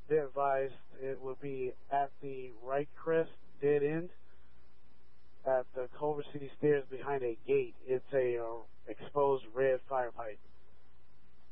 Be advised, it will be at the right crest, dead end, at the Culver City Stairs behind a gate. It's